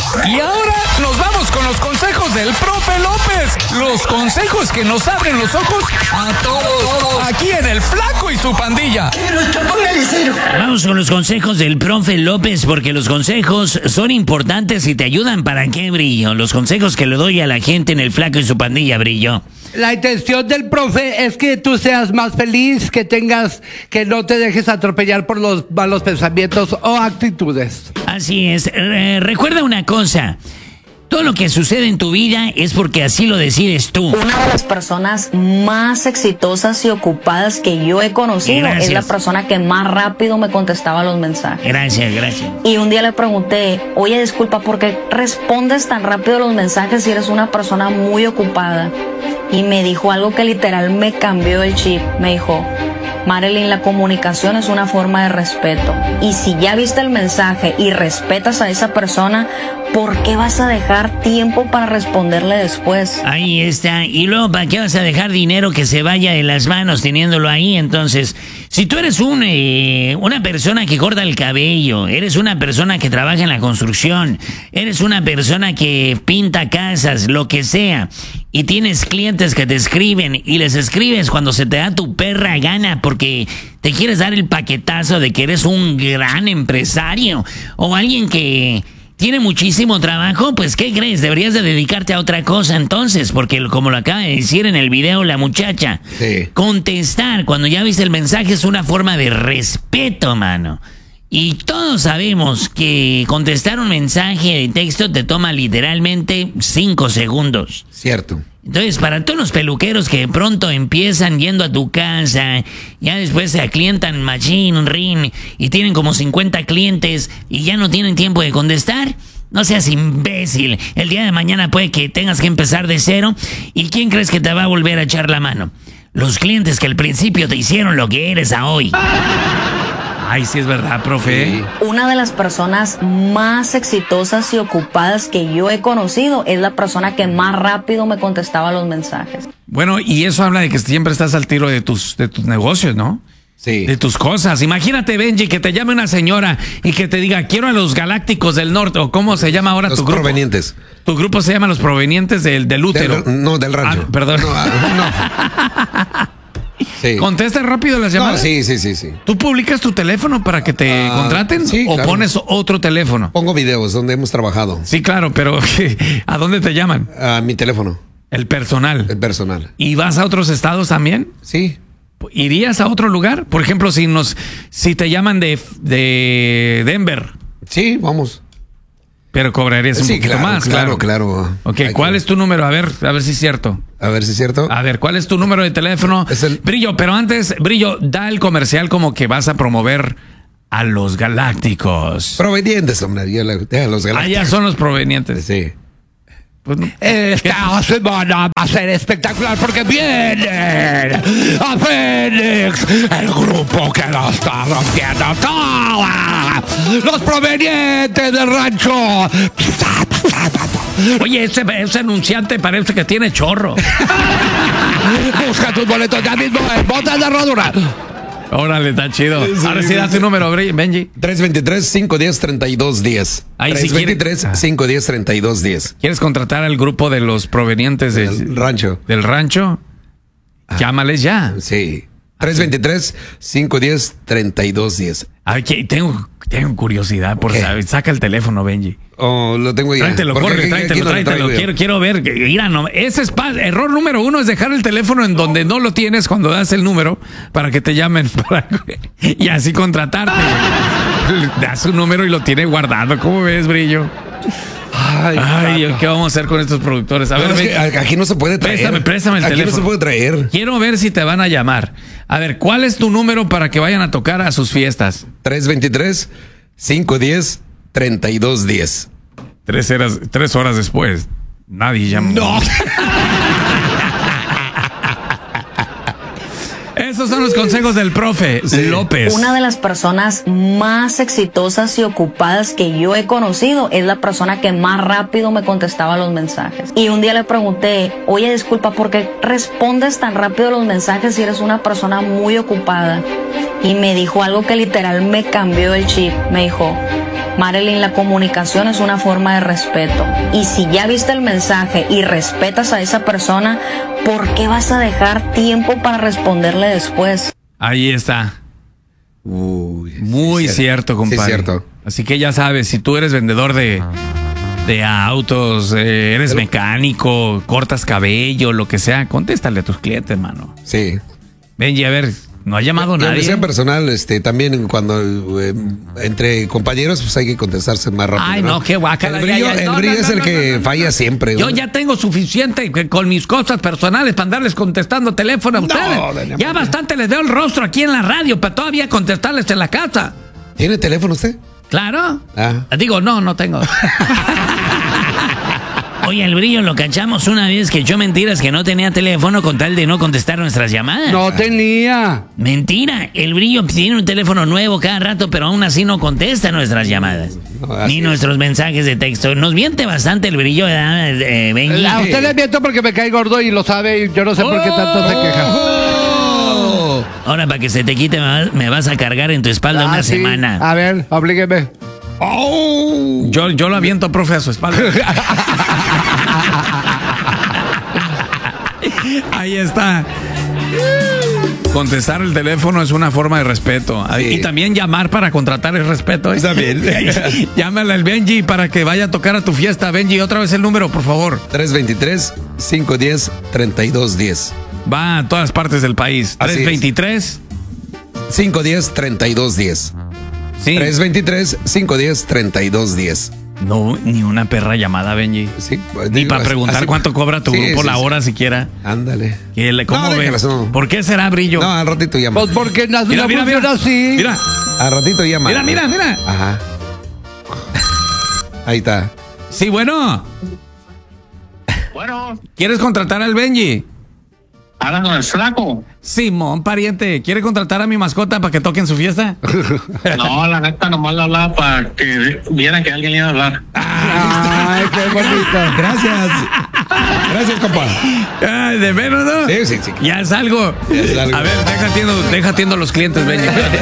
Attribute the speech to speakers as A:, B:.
A: Y ahora nos vamos con los consejos del profe López. Los consejos que nos abren los ojos a todos. Aquí en El Flaco y su pandilla.
B: Vamos con los consejos del profe López, porque los consejos son importantes y te ayudan. ¿Para qué, Brillo? Los consejos que le doy a la gente en El Flaco y su pandilla, Brillo.
C: La intención del profe es que tú seas más feliz, que no te dejes atropellar por los malos pensamientos o actitudes.
B: Así es. Recuerda una cosa. Todo lo que sucede en tu vida es porque así lo decides tú.
D: Una de las personas más exitosas y ocupadas que yo he conocido es la persona que más rápido me contestaba los mensajes.
B: Gracias.
D: Y un día le pregunté, oye, disculpa, ¿por qué respondes tan rápido los mensajes si eres una persona muy ocupada? Y me dijo algo que literal me cambió el chip. Me dijo, Marilyn, la comunicación es una forma de respeto. Y si ya viste el mensaje y respetas a esa persona, ¿por qué vas a dejar tiempo para responderle después?
B: Ahí está. Y luego, ¿para qué vas a dejar dinero que se vaya de las manos teniéndolo ahí? Entonces, si tú eres una persona que corta el cabello, eres una persona que trabaja en la construcción, eres una persona que pinta casas, lo que sea, y tienes clientes que te escriben y les escribes cuando se te da tu perra gana porque te quieres dar el paquetazo de que eres un gran empresario o alguien que tiene muchísimo trabajo, pues ¿qué crees? Deberías de dedicarte a otra cosa entonces, porque como lo acaba de decir en el video la muchacha,
E: sí.
B: Contestar cuando ya viste el mensaje es una forma de respeto, mano. Y todos sabemos que contestar un mensaje de texto te toma literalmente 5 segundos.
E: Cierto.
B: Entonces, para todos los peluqueros que de pronto empiezan yendo a tu casa, ya después se aclientan machín, rin, y tienen como 50 clientes y ya no tienen tiempo de contestar, no seas imbécil. El día de mañana puede que tengas que empezar de cero. ¿Y quién crees que te va a volver a echar la mano? Los clientes que al principio te hicieron lo que eres a hoy.
A: Ay, sí es verdad, profe.
E: Sí.
D: Una de las personas más exitosas y ocupadas que yo he conocido es la persona que más rápido me contestaba los mensajes.
A: Bueno, y eso habla de que siempre estás al tiro de tus negocios, ¿no?
E: Sí.
A: De tus cosas. Imagínate, Benji, que te llame una señora y que te diga, quiero a los Galácticos del Norte, o ¿cómo se llama ahora
E: Los
A: tu grupo?
E: provenientes.
A: Tu grupo se llama Los Provenientes del útero.
E: Del rancho.
A: Ah, perdón.
E: No. Sí.
A: ¿Contestas rápido las llamadas?
E: No, sí.
A: ¿Tú publicas tu teléfono para que te contraten?
E: sí,
A: ¿O
E: claro.
A: pones otro teléfono?
E: Pongo videos donde hemos trabajado.
A: Sí, claro, pero ¿a dónde te llaman?
E: A mi teléfono,
A: El personal.
E: el personal.
A: ¿Y vas a otros estados también?
E: Sí.
A: ¿Irías a otro lugar? Por ejemplo, si te llaman de Denver,
E: Sí, vamos.
A: pero cobrarías un
E: Sí,
A: poquito
E: claro,
A: más,
E: claro.
A: Ok,
E: Hay
A: ¿cuál
E: que-
A: es tu número? A ver si es cierto.
E: A ver si es cierto.
A: A ver, ¿cuál es tu número de teléfono?
E: Es el-
A: Brillo, pero antes, Brillo, da el comercial como que vas a promover a los Galácticos.
E: Provenientes, hombre. Ya los galácticos.
A: Allá son los provenientes.
E: Sí.
A: Pues no.
C: Esta semana va a ser espectacular porque viene a Fénix, el grupo que lo está rompiendo toda. Los provenientes del rancho.
A: Oye, ese anunciante parece que tiene chorro.
C: Busca tus boletos ya mismo en Botas de Herradura.
A: Órale, está chido. Ahora sí, da tu número, Benji.
E: 323-510-3210.
A: Ahí sí quiere-
E: 323-510-3210.
A: ¿Quieres contratar al grupo de los provenientes
E: Del rancho.
A: del rancho? Llámales ya.
E: Sí. 323-510-3210.
A: Ay, que tengo curiosidad por
E: ¿Qué?
A: saber. Saca el teléfono, Benji.
E: Oh, lo tengo ya.
A: Tráetelo,
E: Porque
A: corre,
E: aquí
A: tráetelo.
E: lo traigo yo.
A: Quiero ver. Mira, no, ese es error número 1 es dejar el teléfono en donde no lo tienes cuando das el número para que te llamen y así contratarte. Das un número y lo tiene guardado. ¿Cómo ves, Brillo? Ay, ¿qué vamos a hacer con estos productores? A ver,
E: No, es que
A: ven.
E: aquí no se puede traer.
A: Préstame el
E: aquí
A: teléfono.
E: no se puede traer.
A: Quiero ver si te van a llamar. A ver, ¿cuál es tu número para que vayan a tocar a sus fiestas?
E: 323-510-3210.
A: 3 horas después. Nadie llama.
E: No.
A: Esos son los consejos del profe López.
D: Una de las personas más exitosas y ocupadas que yo he conocido es la persona que más rápido me contestaba los mensajes. Y un día le pregunté, oye, disculpa, ¿por qué respondes tan rápido los mensajes si eres una persona muy ocupada? Y me dijo algo que literal me cambió el chip. Me dijo, Marilyn, la comunicación es una forma de respeto. Y si ya viste el mensaje y respetas a esa persona, ¿por qué vas a dejar tiempo para responderle después?
A: Ahí está.
E: Uy,
A: Muy
E: sí,
A: cierto, compadre.
E: Sí, cierto.
A: Así que ya sabes, si tú eres vendedor de autos, eres mecánico, cortas cabello, lo que sea, contéstale a tus clientes, mano.
E: Sí.
A: Benji, a ver, no ha llamado
E: Y aunque
A: nadie.
E: sea personal, también cuando entre compañeros, pues hay que contestarse más rápido.
A: Ay, no, qué guácala.
E: El brillo,
A: Ya, ya.
E: el
A: No,
E: brillo
A: no,
E: es
A: no,
E: el
A: no,
E: que
A: no,
E: falla siempre.
A: Yo
E: güey.
A: ya tengo suficiente con mis cosas personales para andarles contestando teléfono a ustedes.
E: Daniel,
A: Ya bastante les veo el rostro aquí en la radio para todavía contestarles en la casa.
E: ¿Tiene teléfono usted?
A: Claro.
E: Ah.
A: Digo, no tengo.
B: Oye, el brillo lo cachamos una vez que echó mentiras que no tenía teléfono con tal de no contestar nuestras llamadas.
C: No tenía.
B: Mentira, el brillo tiene un teléfono nuevo cada rato, pero aún así no contesta nuestras llamadas.
E: No, así
B: Ni
E: es.
B: nuestros mensajes de texto. Nos miente bastante el brillo, ¿verdad, Benji?
C: A usted le miento porque me cae gordo y lo sabe y yo no sé por qué tanto se queja.
E: Oh.
B: Ahora, para que se te quite, me vas a cargar en tu espalda una
C: sí.
B: semana.
C: A ver, oblígueme.
E: Oh.
A: Yo lo aviento, profe, a su espalda. Ahí está. Contestar el teléfono es una forma de respeto.
E: Sí.
A: Y también llamar para contratar es respeto. ¿eh?
E: Está bien.
A: Llámale al Benji para que vaya a tocar a tu fiesta. Benji, otra vez el número, por favor.
E: 323-510-3210.
A: Va a todas partes del país.
E: Así es.
A: 323.
E: 510-3210.
A: Sí.
E: 323-510-3210.
A: No, ni una perra llamada, Benji.
E: Sí, pues,
A: Ni
E: digo,
A: para preguntar
E: así-
A: cuánto cobra tu
E: Sí,
A: grupo
E: sí,
A: la
E: sí.
A: hora siquiera.
E: Ándale.
A: ¿Cómo
E: No,
A: ves?
E: déjalas, no.
A: ¿Por qué será, Brillo?
E: No, al ratito llama.
C: Pues porque no
A: Mira, mira,
C: funciona
A: mira.
C: así.
A: Mira,
E: Al ratito llama.
A: mira.
E: Ajá. Ahí está.
A: Sí, bueno.
F: Bueno,
A: ¿Quieres contratar al Benji?
F: hablan con el flaco.
A: Simón, pariente, ¿quiere contratar a mi mascota para que toque en su fiesta?
F: No, la neta nomás le hablaba para que vieran que alguien le iba a hablar.
C: Ay, qué bonito.
E: Gracias. Gracias, compa.
A: Ay, de menos, ¿no?
E: Sí.
A: Ya es algo.
E: Ya es algo.
A: A ver, deja atiendo a los clientes, Benji.